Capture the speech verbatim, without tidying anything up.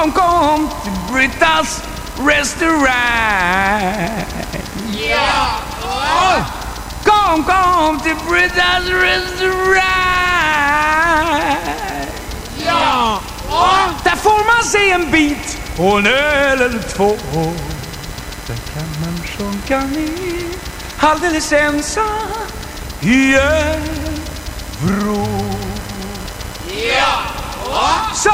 Kom, kom till Brittas restaurang. Ja! Kom, kom till Brittas restaurang. Ja! Där får man se en bit och en öl eller två. Där kan man sjunka ner alldeles ensam i en vrå. Ja! Så